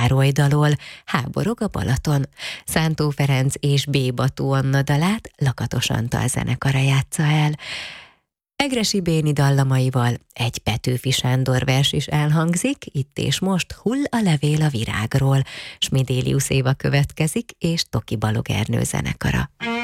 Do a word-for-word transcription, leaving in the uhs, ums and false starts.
Károly dalol, Háborog a Balaton. Szántó Ferenc és B. Bató Anna dalát Lakatos Antal zenekara játsza el. Egressy Béni dallamaival egy Petőfi Sándor vers is elhangzik, itt és most Hull a levél a virágról. Smidélius Éva következik, és Toki Balog Ernő zenekara.